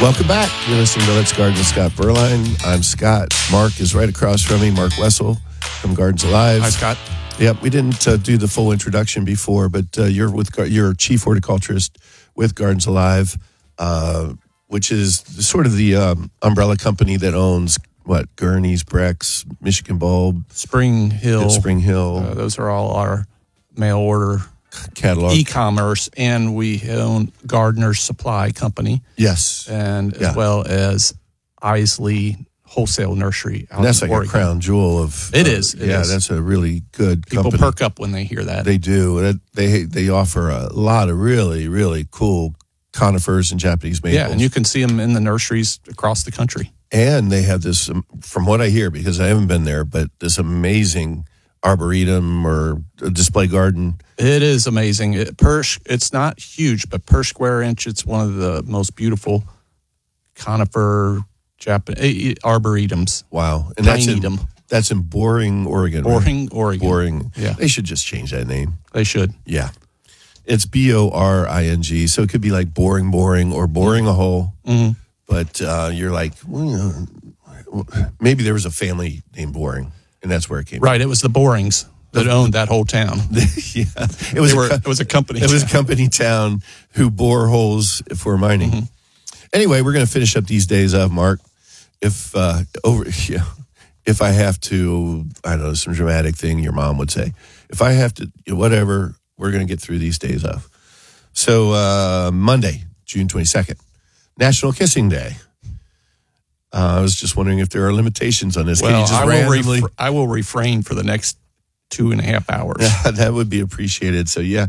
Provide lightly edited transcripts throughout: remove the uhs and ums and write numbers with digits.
Welcome back. You're listening to Let's Garden with Scott Berline. I'm Scott. Mark is right across from me, Mark Wessel from Gardens Alive. Hi, Scott. Yep, we didn't do the full introduction before, but you're chief horticulturist with Gardens Alive, which is sort of the umbrella company that owns Gurney's, Brex, Michigan Bulb, Spring Hill. Those are all our mail order catalog, e-commerce, and we own Gardener's Supply Company. Yes, and as well as Isley Wholesale Nursery. And that's like Oregon. A crown jewel of. It is. That's a really good company. People perk up when they hear that. They do. They offer a lot of really, really cool conifers and Japanese maples. Yeah, and you can see them in the nurseries across the country. And they have this, from what I hear, because I haven't been there, but this amazing arboretum or display garden. It is amazing. It's not huge, but per square inch, it's one of the most beautiful conifer Japanese arboretums. Wow. And that's in Boring, Oregon. Boring, right? Oregon. Boring. Yeah. They should just change that name. They should. Yeah. It's Boring. So it could be like boring, or boring a hole. Mm-hmm. But you're like, maybe there was a family named Boring, and that's where it came from. Right. It was the Borings that owned that whole town. Yeah. It was a company. It was a company town who bore holes for mining. Mm-hmm. Anyway, we're going to finish up these days of Mark. If I have to, I don't know, some dramatic thing your mom would say. If I have to, whatever, we're going to get through these days of. So Monday, June 22nd, National Kissing Day. I was just wondering if there are limitations on this. Well, Can you just I will refrain for the next 2.5 hours. Yeah, that would be appreciated. So yeah.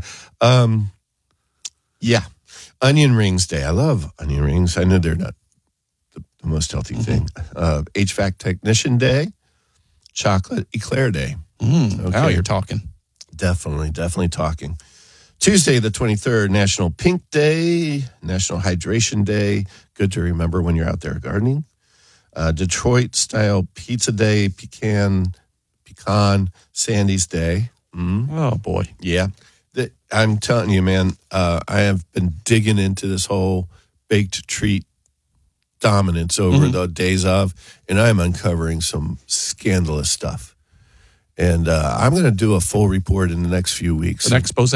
Onion Rings Day. I love onion rings. I know they're not the most healthy thing. HVAC Technician Day. Chocolate Eclair Day. Okay. Now you're talking. Definitely talking. Tuesday, the 23rd, National Pink Day, National Hydration Day. Good to remember when you're out there gardening. Detroit Style Pizza Day, Pecan Sandy's Day. Oh, boy. Yeah. I'm telling you, man, I have been digging into this whole baked treat dominance over the days of, and I'm uncovering some scandalous stuff. And I'm going to do a full report in the next few weeks. An expose,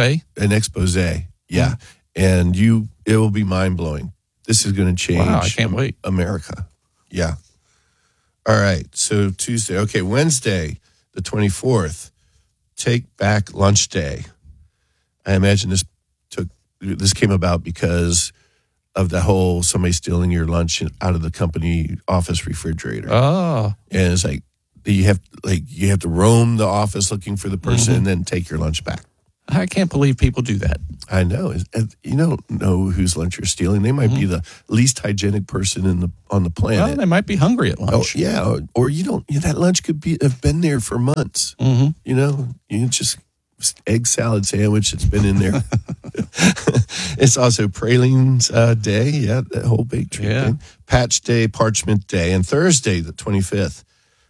yeah. And it will be mind-blowing. This is going to change. Wow, I can't wait. America. Yeah. All right, so Tuesday. Okay, Wednesday, the 24th, Take Back Lunch Day. I imagine this came about because of the whole somebody stealing your lunch out of the company office refrigerator. Oh. And it's like you have to roam the office looking for the person and then take your lunch back. I can't believe people do that. I know. You don't know whose lunch you're stealing. They might be the least hygienic person on the planet. Well, they might be hungry at lunch. Oh, yeah. Or you don't. That lunch could have been there for months. Mm-hmm. You just egg salad sandwich that's been in there. It's also Pralines Day. Yeah, that whole baked treat thing. Patch Day, Parchment Day, and Thursday, the 25th,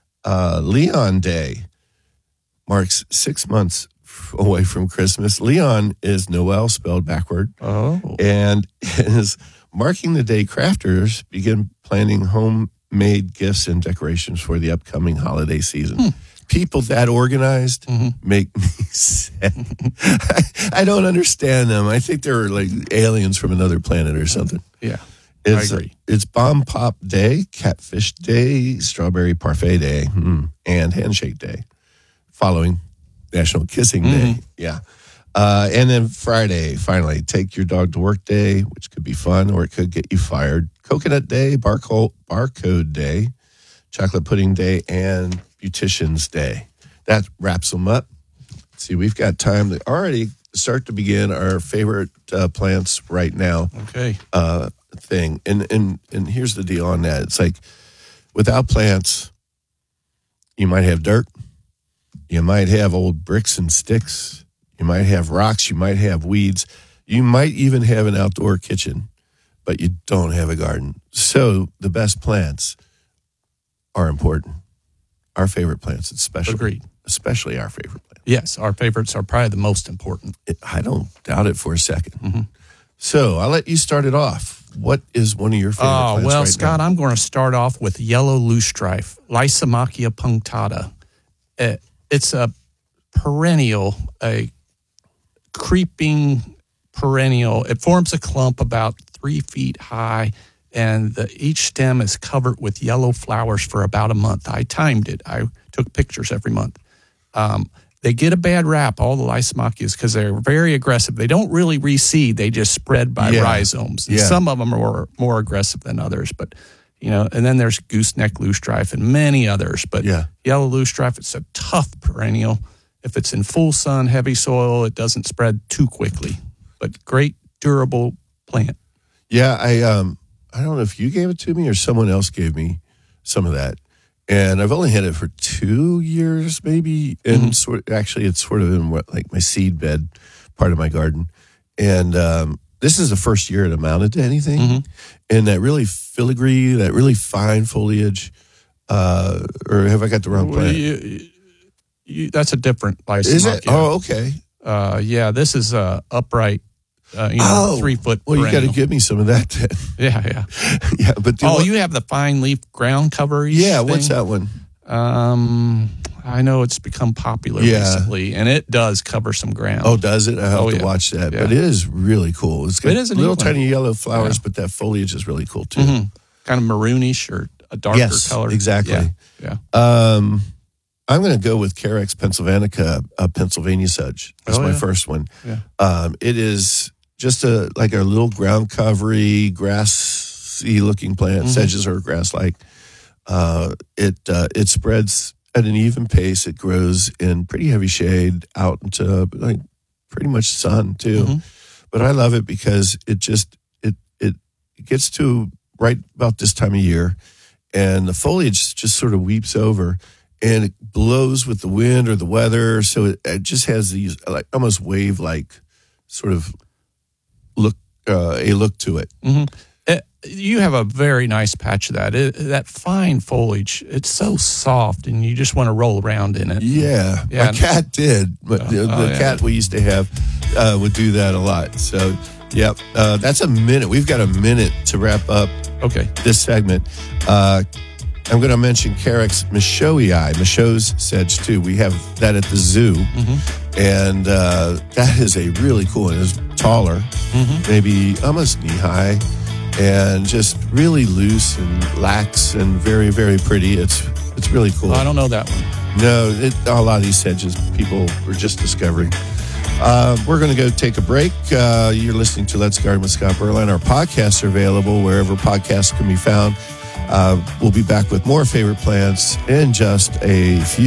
Leon Day marks 6 months away from Christmas. Leon is Noel spelled backward. Oh. And is marking the day crafters begin planning homemade gifts and decorations for the upcoming holiday season. People that organized make me sad. I don't understand them. I think they're like aliens from another planet or something. Yeah, I agree. It's Bomb Pop Day, Catfish Day, Strawberry Parfait Day, and Handshake Day, following National Kissing Day. Yeah. And then Friday, finally, Take Your Dog to Work Day, which could be fun or it could get you fired. Coconut Day, Barcode Day, Chocolate Pudding Day, and Beautician's Day. That wraps them up. See, we've got time to already start to begin our favorite plants right now. Okay. Thing. And here's the deal on that. It's like without plants, you might have dirt. You might have old bricks and sticks. You might have rocks. You might have weeds. You might even have an outdoor kitchen, but you don't have a garden. So the best plants are important. Our favorite plants, especially. Agreed. Especially our favorite plants. Yes, our favorites are probably the most important. I don't doubt it for a second. So I'll let you start it off. what is one of your favorite plants well, right Scott, now? I'm going to start off with yellow loosestrife, Lysomachia punctata. It's a perennial, a creeping perennial. It forms a clump about 3 feet high, and each stem is covered with yellow flowers for about a month. I timed it. I took pictures every month. They get a bad rap, all the Lysomachias, because they're very aggressive. They don't really reseed. They just spread by rhizomes. And some of them are more aggressive than others. But, and then there's gooseneck loosestrife and many others. But yellow loosestrife, it's a tough perennial. If it's in full sun, heavy soil, it doesn't spread too quickly. But great, durable plant. Yeah, I don't know if you gave it to me or someone else gave me some of that. And I've only had it for 2 years, maybe. And it's sort of in my seed bed part of my garden. And this is the first year it amounted to anything. And that really filigree, that really fine foliage, or have I got the wrong plant? That's a different Lysomachia. Is it? Oh, okay. This is upright. 3 foot. Well, you got to give me some of that then. Yeah. Yeah, but you have the fine leaf ground cover. Yeah, thing? what's that one? I know it's become popular recently, and it does cover some ground. Oh, does it? I have to watch that. Yeah. But it is really cool. It's got little tiny yellow flowers, but that foliage is really cool too. Kind of maroonish or a darker color. Exactly. Yeah. I'm going to go with Carex pennsylvanica, Pennsylvania sedge. That's my first one. Yeah. It is just like a little ground covery, grassy looking plant. Sedges are grass-like. It spreads at an even pace. It grows in pretty heavy shade out into like pretty much sun too. But I love it because it gets to right about this time of year, and the foliage just sort of weeps over. And it blows with the wind or the weather, so it just has these like almost wave-like sort of look to it. You have a very nice patch of that. That fine foliage, it's so soft, and you just want to roll around in it. Yeah. My cat did, but the cat we used to have would do that a lot. So, that's a minute. We've got a minute to wrap up this segment. I'm going to mention Carex Michauxii, sedge too. We have that at the zoo, and that is a really cool. It is taller, maybe almost knee high, and just really loose and lax and very, very pretty. It's really cool. I don't know that one. No, a lot of these sedges people were just discovering. We're going to go take a break. You're listening to Let's Garden with Scott Berline. Our podcasts are available wherever podcasts can be found. We'll be back with more favorite plants in just a few